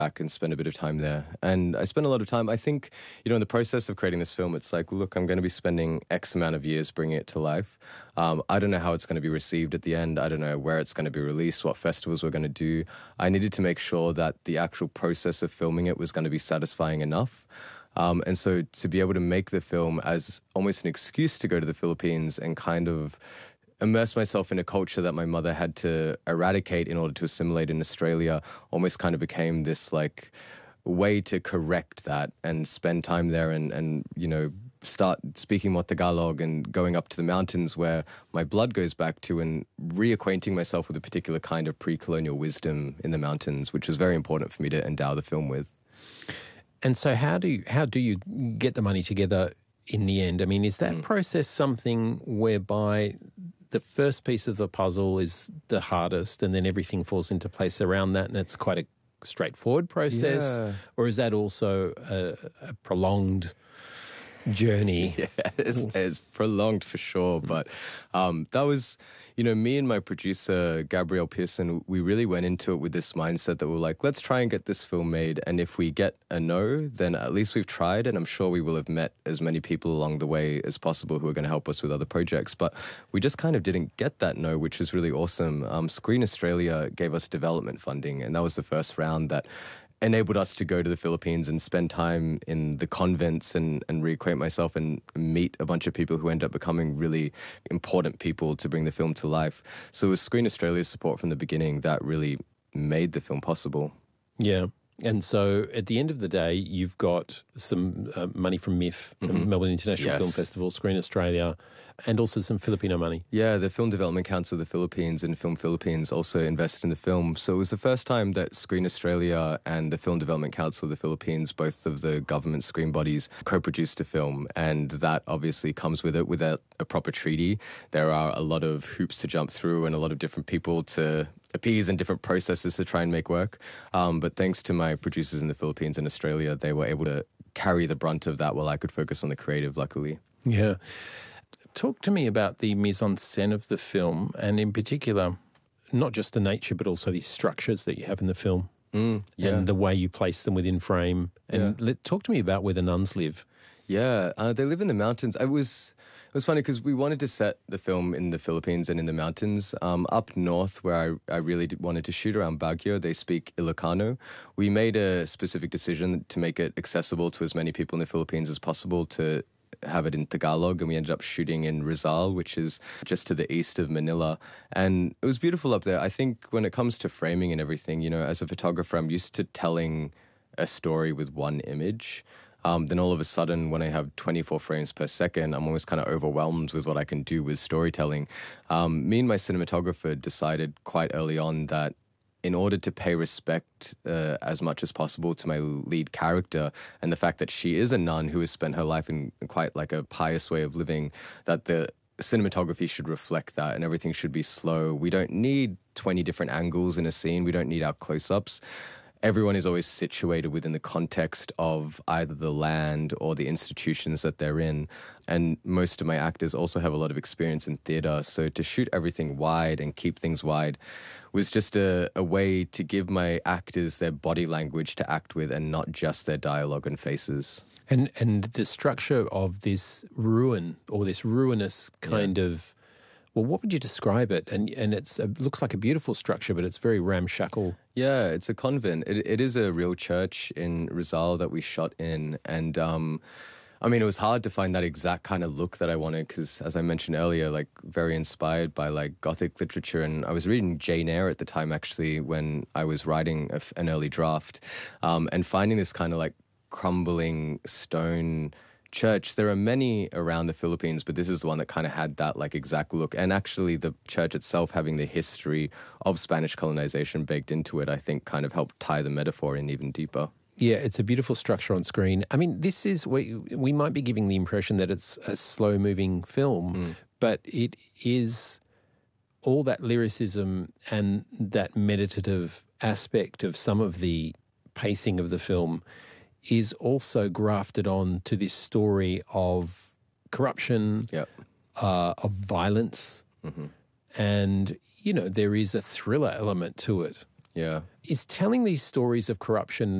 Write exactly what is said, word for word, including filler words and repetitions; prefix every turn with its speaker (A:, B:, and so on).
A: back and spend a bit of time there. And I spent a lot of time, I think, you know, in the process of creating this film, it's like, look, I'm going to be spending X amount of years bringing it to life. Um, I don't know how it's going to be received at the end. I don't know where it's going to be released, what festivals we're going to do. I needed to make sure that the actual process of filming it was going to be satisfying enough. Um, and so to be able to make the film as almost an excuse to go to the Philippines and kind of immerse myself in a culture that my mother had to eradicate in order to assimilate in Australia almost kind of became this like way to correct that and spend time there and, and you know, start speaking more Tagalog and going up to the mountains where my blood goes back to and reacquainting myself with a particular kind of pre-colonial wisdom in the mountains, which was very important for me to endow the film with.
B: And so how do you, how do you get the money together in the end? I mean, is that mm. process something whereby the first piece of the puzzle is the hardest and then everything falls into place around that and it's quite a straightforward process?
A: Yeah.
B: Or is that also a, a prolonged journey?
A: Yeah, it's, it's prolonged for sure. But um, that was, you know, me and my producer, Gabrielle Pearson, we really went into it with this mindset that we're like, let's try and get this film made. And if we get a no, then at least we've tried. And I'm sure we will have met as many people along the way as possible who are going to help us with other projects. But we just kind of didn't get that no, which was really awesome. Um, Screen Australia gave us development funding. And that was the first round that enabled us to go to the Philippines and spend time in the convents and, and reacquaint myself and meet a bunch of people who end up becoming really important people to bring the film to life. So it was Screen Australia's support from the beginning that really made the film possible.
B: Yeah. And so at the end of the day, you've got some uh, money from M I F, mm-hmm. Melbourne International
A: yes.
B: Film Festival, Screen Australia, and also some Filipino money.
A: Yeah, the Film Development Council of the Philippines and Film Philippines also invested in the film. So it was the first time that Screen Australia and the Film Development Council of the Philippines, both of the government screen bodies, co-produced a film. And that obviously comes with it without a proper treaty. There are a lot of hoops to jump through and a lot of different people to appease and different processes to try and make work. Um, but thanks to my producers in the Philippines and Australia, they were able to carry the brunt of that while I could focus on the creative, luckily.
B: Yeah. Talk to me about the mise-en-scène of the film, and in particular, not just the nature, but also the structures that you have in the film
A: mm, yeah.
B: and the way you place them within frame. And yeah. let, talk to me about where the nuns live.
A: Yeah, uh, they live in the mountains. I was... It was funny because we wanted to set the film in the Philippines and in the mountains. Um, up north, where I, I really did, wanted to shoot around Baguio, they speak Ilocano. We made a specific decision to make it accessible to as many people in the Philippines as possible to have it in Tagalog, and we ended up shooting in Rizal, which is just to the east of Manila. And it was beautiful up there. I think when it comes to framing and everything, you know, as a photographer, I'm used to telling a story with one image. Um, then all of a sudden, when I have twenty-four frames per second, I'm always kind of overwhelmed with what I can do with storytelling. Um, me and my cinematographer decided quite early on that in order to pay respect uh, as much as possible to my lead character and the fact that she is a nun who has spent her life in quite like a pious way of living, that the cinematography should reflect that and everything should be slow. We don't need twenty different angles in a scene. We don't need our close-ups. Everyone is always situated within the context of either the land or the institutions that they're in. And most of my actors also have a lot of experience in theatre. So to shoot everything wide and keep things wide was just a, a way to give my actors their body language to act with and not just their dialogue and faces.
B: And and the structure of this ruin or this ruinous kind yeah. of... Well, what would you describe it? And and it's it looks like a beautiful structure, but it's very ramshackle.
A: Yeah, it's a convent. It it is a real church in Rizal that we shot in, and um, I mean, it was hard to find that exact kind of look that I wanted because, as I mentioned earlier, like very inspired by like Gothic literature, and I was reading Jane Eyre at the time actually when I was writing a, an early draft, um, and finding this kind of like crumbling stone church. There are many around the Philippines, but this is the one that kind of had that like exact look. And actually the church itself having the history of Spanish colonization baked into it, I think kind of helped tie the metaphor in even deeper.
B: Yeah, it's a beautiful structure on screen. I mean, this is, we, we might be giving the impression that it's a slow-moving film, mm. but it is all that lyricism and that meditative aspect of some of the pacing of the film is also grafted on to this story of corruption,
A: yep.
B: uh, of violence, mm-hmm. and, you know, there is a thriller element to it.
A: Yeah.
B: is telling these stories of corruption